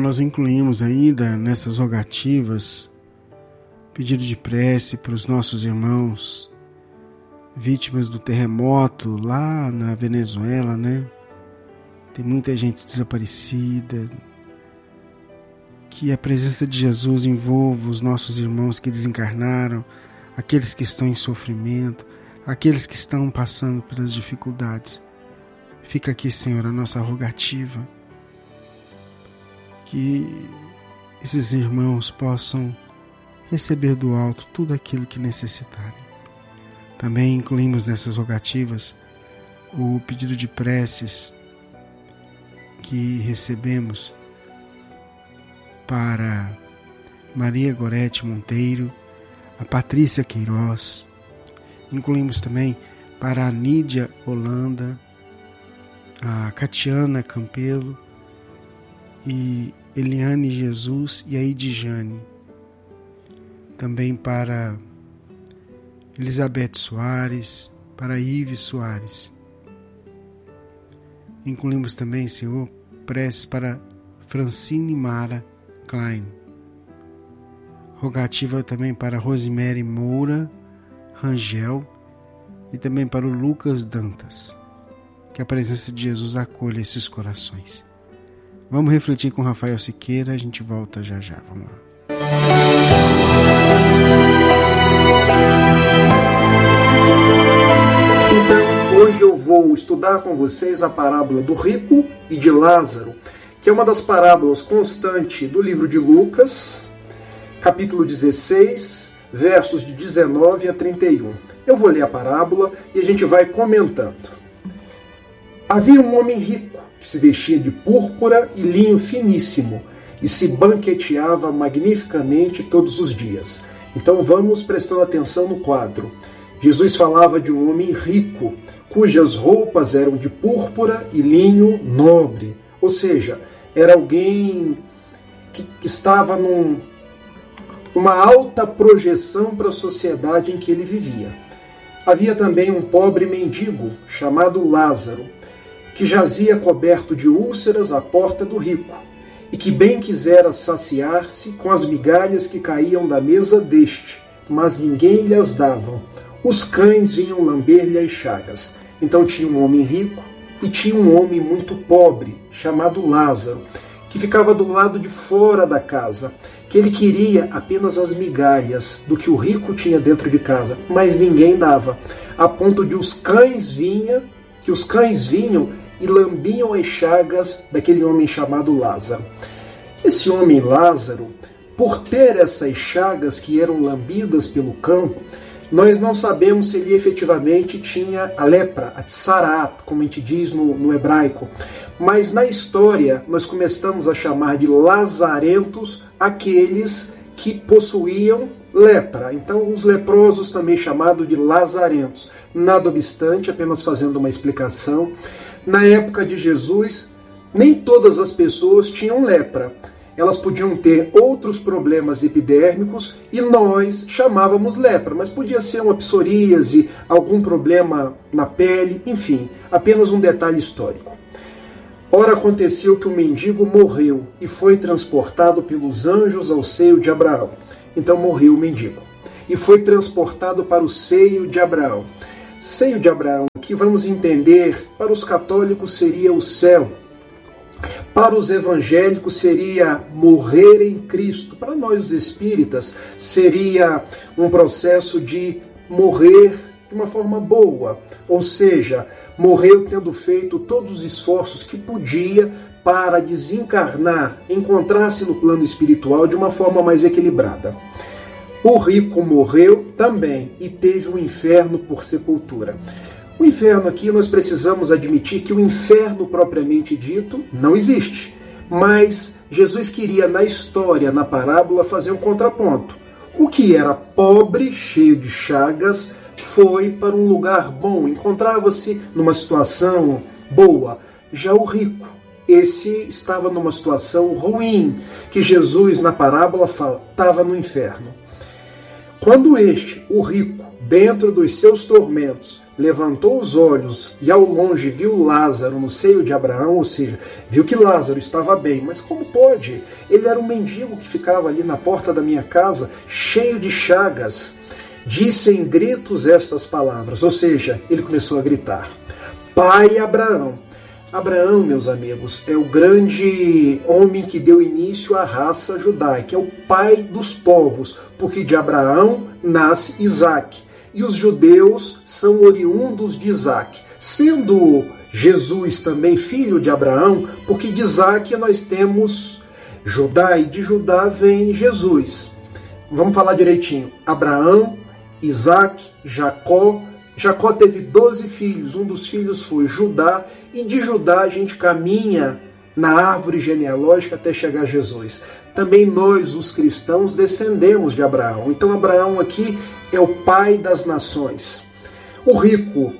nós incluímos ainda nessas rogativas pedido de prece para os nossos irmãos vítimas do terremoto lá na Venezuela, né? Tem muita gente desaparecida. Que a presença de Jesus envolva os nossos irmãos que desencarnaram, aqueles que estão em sofrimento, aqueles que estão passando pelas dificuldades. Fica aqui, Senhor, a nossa rogativa. Que esses irmãos possam receber do alto tudo aquilo que necessitarem. Também incluímos nessas rogativas o pedido de preces que recebemos para Maria Gorete Monteiro, a Patrícia Queiroz. Incluímos também para a Nídia Holanda, a Catiana Campelo e Eliane Jesus e a Idijane. Também para Elizabeth Soares, para Ives Soares. Incluímos também, Senhor, preces para Francine Mara Klein. Rogativa também para Rosemary Moura Rangel e também para o Lucas Dantas. Que a presença de Jesus acolha esses corações. Vamos refletir com Rafael Siqueira, a gente volta já já. Vamos lá. Então, hoje eu vou estudar com vocês a parábola do rico e de Lázaro, que é uma das parábolas constantes do livro de Lucas, capítulo 16, versos de 19 a 31. Eu vou ler a parábola e a gente vai comentando. Havia um homem rico que se vestia de púrpura e linho finíssimo e se banqueteava magnificamente todos os dias. Então vamos prestando atenção no quadro. Jesus falava de um homem rico, cujas roupas eram de púrpura e linho nobre. Ou seja, era alguém que estava numa alta projeção para a sociedade em que ele vivia. Havia também um pobre mendigo chamado Lázaro, que jazia coberto de úlceras à porta do rico, e que bem quisera saciar-se com as migalhas que caíam da mesa deste, mas ninguém lhe as dava. Os cães vinham lamber-lhe as chagas. Então tinha um homem rico e tinha um homem muito pobre, chamado Lázaro, que ficava do lado de fora da casa, que ele queria apenas as migalhas do que o rico tinha dentro de casa, mas ninguém dava, a ponto de os cães vinham e lambiam as chagas daquele homem chamado Lázaro. Esse homem Lázaro, por ter essas chagas que eram lambidas pelo cão, nós não sabemos se ele efetivamente tinha a lepra, a tsarat, como a gente diz no hebraico. Mas na história nós começamos a chamar de lazarentos aqueles que possuíam lepra. Então os leprosos também chamados de lazarentos. Nada obstante, apenas fazendo uma explicação, na época de Jesus, nem todas as pessoas tinham lepra. Elas podiam ter outros problemas epidérmicos e nós chamávamos lepra, mas podia ser uma psoríase, algum problema na pele, enfim, apenas um detalhe histórico. Ora, aconteceu que o mendigo morreu e foi transportado pelos anjos ao seio de Abraão. Então morreu o mendigo e foi transportado para o seio de Abraão. Seio de Abraão, que vamos entender, para os católicos seria o céu. Para os evangélicos seria morrer em Cristo. Para nós, os espíritas, seria um processo de morrer de uma forma boa. Ou seja, morreu tendo feito todos os esforços que podia para desencarnar, encontrar-se no plano espiritual de uma forma mais equilibrada. O rico morreu também e teve um inferno por sepultura. O inferno aqui, nós precisamos admitir que o inferno propriamente dito não existe. Mas Jesus queria na história, na parábola, fazer um contraponto. O que era pobre, cheio de chagas, foi para um lugar bom, encontrava-se numa situação boa. Já o rico, esse estava numa situação ruim, que Jesus na parábola fala, estava no inferno. Quando o rico, dentro dos seus tormentos, levantou os olhos e ao longe viu Lázaro no seio de Abraão, ou seja, viu que Lázaro estava bem. Mas como pode? Ele era um mendigo que ficava ali na porta da minha casa, cheio de chagas. Disse em gritos estas palavras, ou seja, ele começou a gritar: Pai Abraão. Abraão, meus amigos, é o grande homem que deu início à raça judaica, é o pai dos povos, porque de Abraão nasce Isaque. E os judeus são oriundos de Isaque, sendo Jesus também filho de Abraão, porque de Isaque nós temos Judá, e de Judá vem Jesus. Vamos falar direitinho. Abraão, Isaque, Jacó. Jacó teve 12 filhos, um dos filhos foi Judá, e de Judá a gente caminha na árvore genealógica até chegar a Jesus. Também nós, os cristãos, descendemos de Abraão. Então Abraão aqui é o pai das nações. O rico: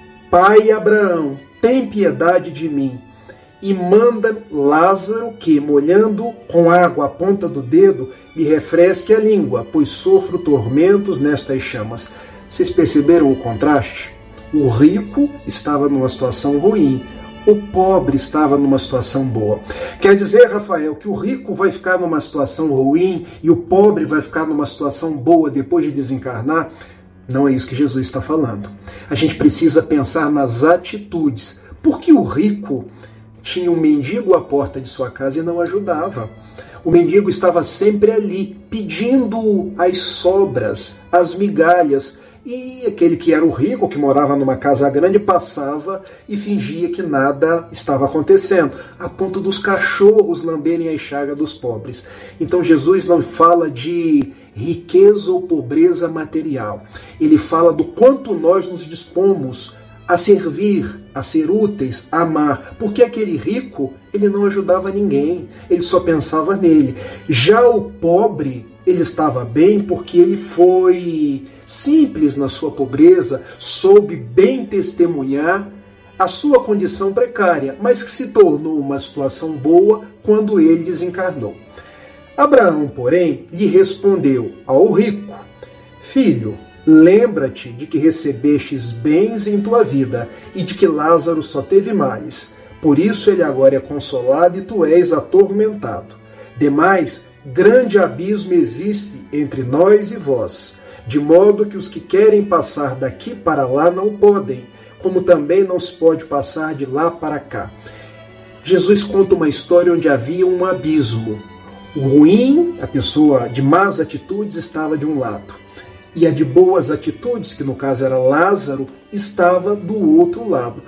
Pai Abraão, tem piedade de mim, e manda Lázaro que, molhando com água a ponta do dedo, me refresque a língua, pois sofro tormentos nestas chamas. Vocês perceberam o contraste? O rico estava numa situação ruim, o pobre estava numa situação boa. Quer dizer, Rafael, que o rico vai ficar numa situação ruim e o pobre vai ficar numa situação boa depois de desencarnar? Não é isso que Jesus está falando. A gente precisa pensar nas atitudes. Porque o rico tinha um mendigo à porta de sua casa e não ajudava. O mendigo estava sempre ali, pedindo as sobras, as migalhas. E aquele que era o rico, que morava numa casa grande, passava e fingia que nada estava acontecendo, a ponto dos cachorros lamberem a enxária dos pobres. Então Jesus não fala de riqueza ou pobreza material. Ele fala do quanto nós nos dispomos a servir, a ser úteis, a amar. Porque aquele rico, ele não ajudava ninguém, ele só pensava nele. Já o pobre, ele estava bem porque ele foi simples na sua pobreza, soube bem testemunhar a sua condição precária, mas que se tornou uma situação boa quando ele desencarnou. Abraão, porém, lhe respondeu ao rico: Filho, lembra-te de que recebestes bens em tua vida e de que Lázaro só teve males. Por isso ele agora é consolado e tu és atormentado. Demais, grande abismo existe entre nós e vós, de modo que os que querem passar daqui para lá não podem, como também não se pode passar de lá para cá. Jesus conta uma história onde havia um abismo. O ruim, a pessoa de más atitudes, estava de um lado, e a de boas atitudes, que no caso era Lázaro, estava do outro lado.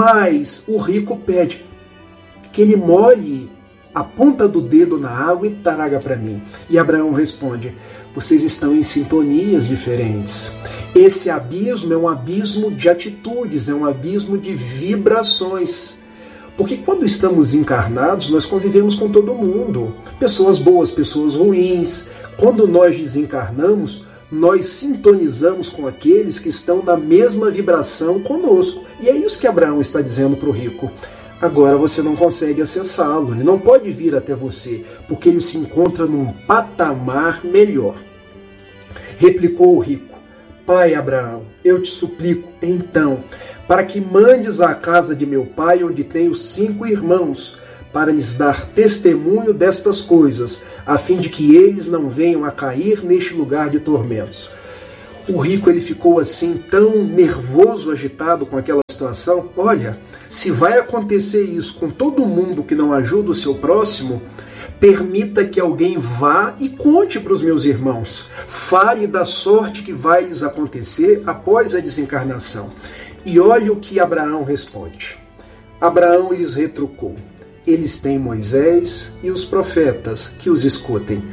Mas o rico pede que ele molhe a ponta do dedo na água e traga para mim. E Abraão responde: vocês estão em sintonias diferentes. Esse abismo é um abismo de atitudes, é um abismo de vibrações. Porque quando estamos encarnados, nós convivemos com todo mundo. Pessoas boas, pessoas ruins. Quando nós desencarnamos, nós sintonizamos com aqueles que estão na mesma vibração conosco. E é isso que Abraão está dizendo para o rico. Agora você não consegue acessá-lo, ele não pode vir até você, porque ele se encontra num patamar melhor. Replicou o rico: Pai Abraão, eu te suplico, então, para que mandes à casa de meu pai, onde tenho 5 irmãos, para lhes dar testemunho destas coisas, a fim de que eles não venham a cair neste lugar de tormentos. O rico, ele ficou assim, tão nervoso, agitado com aquela situação. Olha, se vai acontecer isso com todo mundo que não ajuda o seu próximo, permita que alguém vá e conte para os meus irmãos. Fale da sorte que vai lhes acontecer após a desencarnação. E olha o que Abraão responde. Abraão lhes retrucou: eles têm Moisés e os profetas, que os escutem.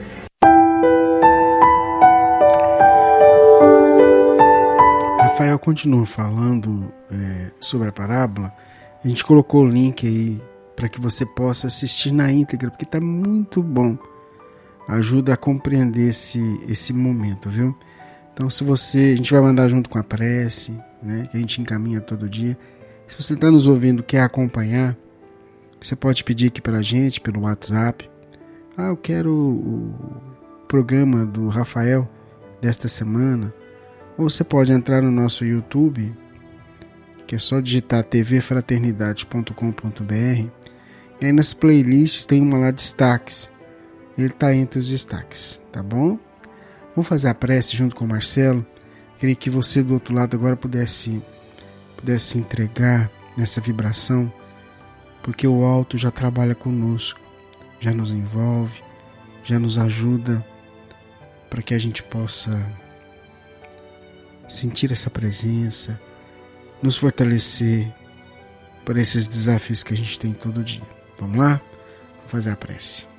Rafael continua falando sobre a parábola. A gente colocou o link aí para que você possa assistir na íntegra, porque está muito bom. Ajuda a compreender esse momento, viu? Então, a gente vai mandar junto com a prece, né, que a gente encaminha todo dia. Se você está nos ouvindo e quer acompanhar, você pode pedir aqui para a gente pelo WhatsApp. Eu quero o programa do Rafael desta semana. Ou você pode entrar no nosso YouTube, que é só digitar tvfraternidade.com.br, e aí nas playlists tem uma lá, destaques. Ele está entre os destaques, tá bom? Vamos fazer a prece junto com o Marcelo. Queria que você do outro lado agora pudesse entregar nessa vibração, porque o alto já trabalha conosco, já nos envolve, já nos ajuda para que a gente possa sentir essa presença, nos fortalecer para esses desafios que a gente tem todo dia. Vamos lá? Vamos fazer a prece.